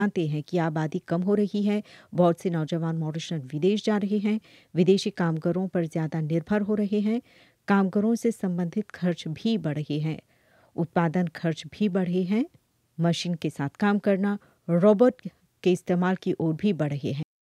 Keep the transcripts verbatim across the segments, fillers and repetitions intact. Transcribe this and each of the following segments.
जानते हैं कि आबादी कम हो रही है। बहुत से नौजवान मॉरिशस विदेश जा रहे हैं, विदेशी कामगारों पर ज़्यादा निर्भर हो रहे हैं। कामगारों से संबंधित खर्च भी बढ़ रहे हैं, उत्पादन खर्च भी बढ़े हैं। मशीन के साथ काम करना, रोबोट के इस्तेमाल की ओर भी बढ़ रहे हैं।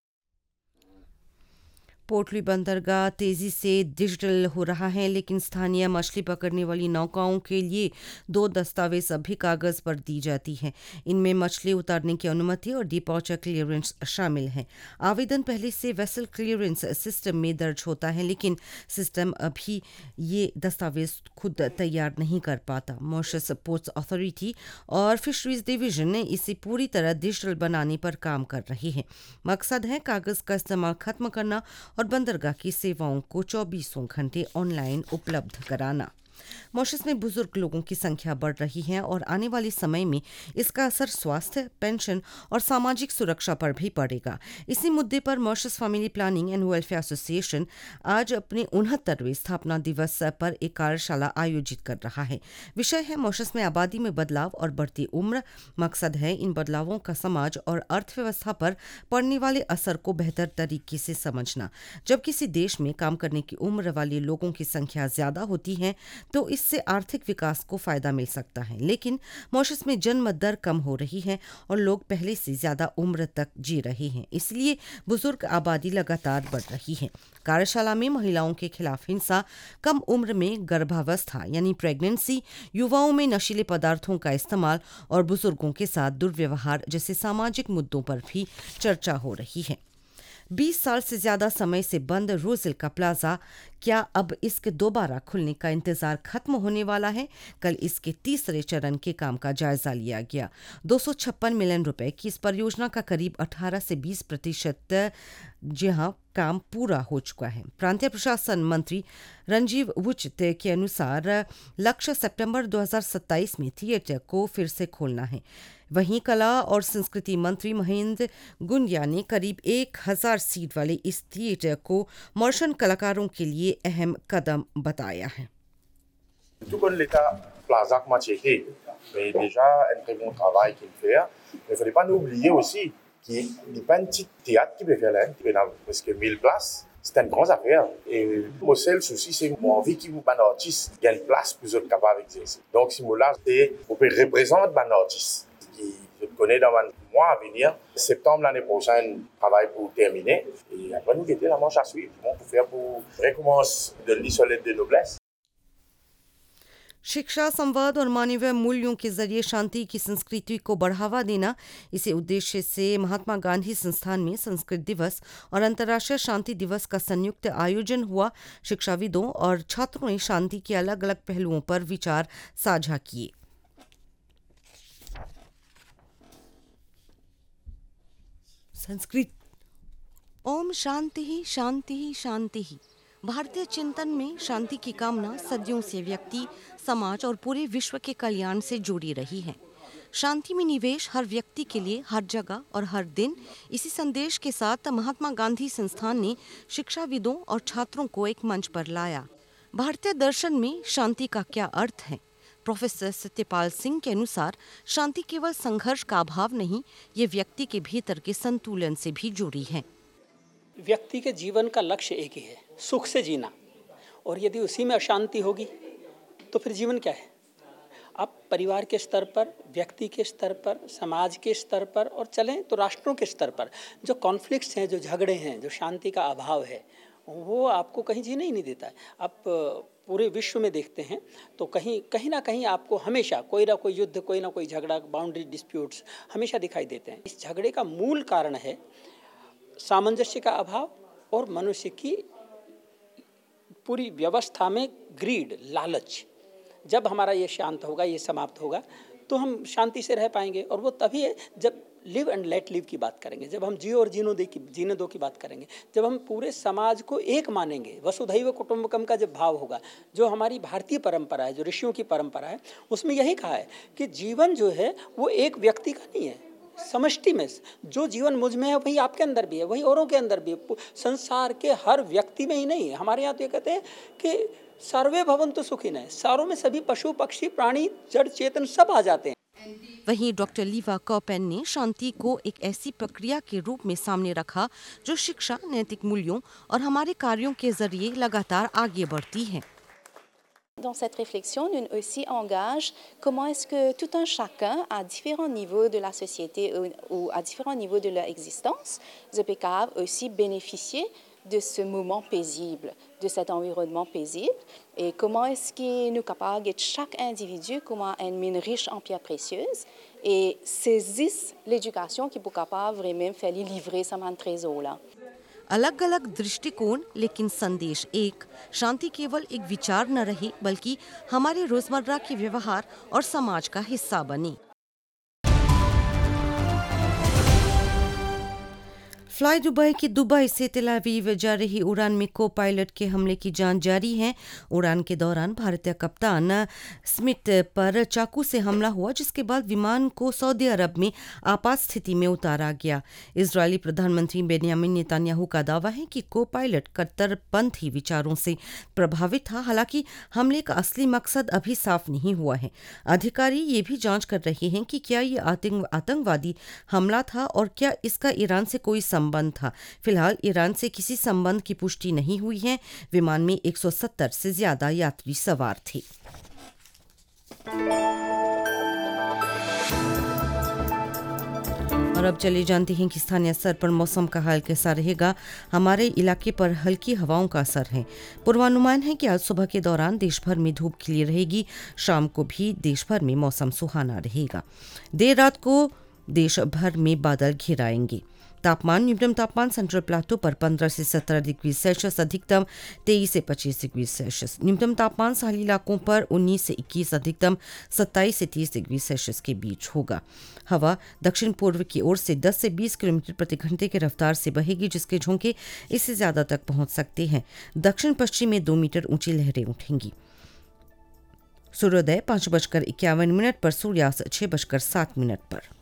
पोर्टली बंदरगाह तेजी से डिजिटल हो रहा है, लेकिन स्थानीय मछली पकड़ने वाली नौकाओं के लिए दो दस्तावेज अभी कागज पर दी जाती हैं। इनमें मछली उतारने की अनुमति और डिपॉर्चर क्लियरेंस शामिल है। आवेदन पहले से वेसल क्लियरेंस सिस्टम में दर्ज होता है, लेकिन सिस्टम अभी ये दस्तावेज खुद तैयार नहीं कर पाता। मॉरिशस पोर्ट्स अथॉरिटी और फिशरीज डिवीजन ने इसे पूरी तरह डिजिटल बनाने पर काम कर रही है। मकसद है कागज का इस्तेमाल खत्म करना और बंदरगाह की सेवाओं को चौबीसों घंटे ऑनलाइन उपलब्ध कराना। मॉरिशस में बुजुर्ग लोगों की संख्या बढ़ रही है और आने वाले समय में इसका असर स्वास्थ्य, पेंशन और सामाजिक सुरक्षा पर भी पड़ेगा। इसी मुद्दे पर Mauritius family planning and welfare association आज अपने उनहत्तरवें स्थापना दिवस पर एक कार्यशाला आयोजित कर रहा है। विषय है मॉरिशस में आबादी में बदलाव और बढ़ती उम्र। मकसद है इन बदलावों का समाज और अर्थव्यवस्था पर पड़ने वाले असर को बेहतर तरीके से समझना। जब किसी देश में काम करने की उम्र वाले लोगों की संख्या ज्यादा होती है तो इससे आर्थिक विकास को फायदा मिल सकता है, लेकिन मॉरिशस में जन्म दर कम हो रही है और लोग पहले से ज्यादा उम्र तक जी रहे हैं, इसलिए बुजुर्ग आबादी लगातार बढ़ रही है। कार्यशाला में महिलाओं के खिलाफ हिंसा, कम उम्र में गर्भावस्था यानी प्रेगनेंसी, युवाओं में नशीले पदार्थों का इस्तेमाल और बुजुर्गों के साथ दुर्व्यवहार जैसे सामाजिक मुद्दों पर भी चर्चा हो रही है। बीस साल से ज्यादा समय से बंद रोजिल का प्लाजा, क्या अब इसके दोबारा खुलने का इंतजार खत्म होने वाला है? कल इसके तीसरे चरण के काम का जायजा लिया गया। दो सौ छप्पन मिलियन रुपए की इस परियोजना का करीब अठारह से बीस प्रतिशत जहां काम पूरा हो चुका है। प्रांतीय प्रशासन मंत्री रंजीव वुचित के अनुसार लक्ष्य सितंबर दो हज़ार सत्ताईस में थिएटर को फिर से खोलना है। वहीं कला और संस्कृति मंत्री महेंद्र गुंडिया ने करीब एक हजार सीट वाले इस थिएटर को मॉरिशन कलाकारों के लिए अहम कदम बताया है। Tout comme l'État Plaza m'a checké, mais déjà un très bon travail qu'il fait. Mais il ne fallait pas nous oublier aussi qu'il n'y a pas un petit théâtre qui peut faire là, qui peut avoir presque mille places. C'est une grande affaire. Et mon seul souci, c'est mon envie qu'il vous un artiste qui a une place plus capable d'exercer. Donc, si là, c'est pour représenter un artiste qui je connais dans un mois à venir. Septembre l'année prochaine, travail pour terminer. Et après, nous guetter la manche à suivre. Comment pour faire pour recommencer de l'isolote de noblesse. शिक्षा, संवाद और मानवीय मूल्यों के जरिए शांति की संस्कृति को बढ़ावा देना, इसी उद्देश्य से महात्मा गांधी संस्थान में संस्कृत दिवस और अंतर्राष्ट्रीय शांति दिवस का संयुक्त आयोजन हुआ। शिक्षाविदों और छात्रों ने शांति के अलग अलग पहलुओं पर विचार साझा किए। संस्कृत ओम शांति ही शांति ही शांति ही। भारतीय चिंतन में शांति की कामना सदियों से व्यक्ति, समाज और पूरे विश्व के कल्याण से जुड़ी रही है। शांति में निवेश हर व्यक्ति के लिए हर जगह और हर दिन। इसी संदेश के साथ महात्मा गांधी संस्थान ने शिक्षाविदों और छात्रों को एक मंच पर लाया। भारतीय दर्शन में शांति का क्या अर्थ है? प्रोफेसर सत्यपाल सिंह के अनुसार शांति केवल संघर्ष का अभाव नहीं, ये व्यक्ति के भीतर के संतुलन से भी जुड़ी है। व्यक्ति के जीवन का लक्ष्य एक ही है, सुख से जीना। और यदि उसी में अशांति होगी तो फिर जीवन क्या है? आप परिवार के स्तर पर, व्यक्ति के स्तर पर, समाज के स्तर पर और चलें तो राष्ट्रों के स्तर पर जो कॉन्फ्लिक्ट्स हैं, जो झगड़े हैं, जो शांति का अभाव है, वो आपको कहीं जीने ही नहीं देता है। आप पूरे विश्व में देखते हैं तो कहीं कहीं ना कहीं आपको हमेशा कोई ना कोई युद्ध, कोई ना कोई झगड़ा, बाउंड्री डिस्प्यूट्स हमेशा दिखाई देते हैं। इस झगड़े का मूल कारण है सामंजस्य का अभाव और मनुष्य की पूरी व्यवस्था में ग्रीड, लालच। जब हमारा ये शांत होगा, ये समाप्त होगा तो हम शांति से रह पाएंगे। और वो तभी है जब लिव एंड लेट लिव की बात करेंगे, जब हम जियो और जीनो दे की जीने दो की बात करेंगे, जब हम पूरे समाज को एक मानेंगे। वसुधैव कुटुंबकम का जब भाव होगा, जो हमारी भारतीय परंपरा है, जो ऋषियों की परंपरा है, उसमें यही कहा है कि जीवन जो है वो एक व्यक्ति का नहीं है, समष्टि में। जो जीवन मुझ में है वही आपके अंदर भी है, वही औरों के अंदर भी है। संसार के हर व्यक्ति में ही नहीं है। हमारे यहाँ तो ये कहते हैं कि सर्वे भवन्तु सुखिनः, सारों में सभी पशु, पक्षी, प्राणी, जड़, चेतन सब आ जाते हैं। वहीं डॉक्टर लीवा कॉपेन ने शांति को एक ऐसी प्रक्रिया के रूप में सामने रखा जो शिक्षा, नैतिक मूल्यों और हमारे कार्यों के जरिए लगातार आगे बढ़ती है। Dans cette réflexion, nous aussi engage comment est-ce que tout un chacun, à différents niveaux de la société ou, ou à différents niveaux de leur existence, je peux aussi bénéficier de ce moment paisible, de cet environnement paisible, et comment est-ce que nous sommes capables de chaque individu comme une mine riche en pierres précieuses et saisissent l'éducation qui peut capable vraiment faire livrer ce trésor là. अलग अलग दृष्टिकोण लेकिन संदेश एक। शांति केवल एक विचार न रहे बल्कि हमारे रोजमर्रा के व्यवहार और समाज का हिस्सा बने। फ्लाई दुबई की दुबई से तेल अवीव जा रही उड़ान में को पायलट के हमले की जांच जारी है। उड़ान के दौरान भारतीय कप्तान स्मिथ पर चाकू से हमला हुआ, जिसके बाद विमान को सऊदी अरब में आपात स्थिति में उतारा गया। इजरायली प्रधानमंत्री बेन्यामिन नेतन्याहू का दावा है कि को पायलट कट्टरपंथी विचारों से प्रभावित था। हालांकि हमले का असली मकसद अभी साफ नहीं हुआ है। अधिकारी ये भी जांच कर रहे हैं कि क्या ये आतंकवादी हमला था और क्या इसका ईरान से कोई संबंध था। फिलहाल ईरान से किसी संबंध की पुष्टि नहीं हुई है। विमान में एक सौ सत्तर से ज्यादा यात्री सवार थे। और अब चले जानते हैं कि स्थानीय स्तर पर मौसम का हाल कैसा रहेगा। हमारे इलाके पर हल्की हवाओं का असर है। पूर्वानुमान है कि आज सुबह के दौरान देश भर में धूप खिली रहेगी। शाम को भी देश भर में मौसम सुहाना रहेगा। देर रात को देश भर में बादल घिराएंगे। तापमान न्यूनतम तापमान सेंट्रल प्लाटो पर पंद्रह से सत्रह डिग्री सेल्सियस, अधिकतम तेईस से पच्चीस डिग्री सेल्सियस। न्यूनतम तापमान साहली इलाकों पर उन्नीस से इक्कीस, अधिकतम सत्ताईस से तीस डिग्री सेल्सियस के बीच होगा। हवा दक्षिण पूर्व की ओर से दस से बीस किलोमीटर प्रति घंटे की रफ्तार से बहेगी, जिसके झोंके इससे ज्यादा तक पहुंच सकते हैं। दक्षिण पश्चिम में दो मीटर ऊंची लहरें उठेंगी। सूर्योदय पाँच बजकर इक्यावन मिनट पर, सूर्यास्त छह बजकर सात मिनट पर।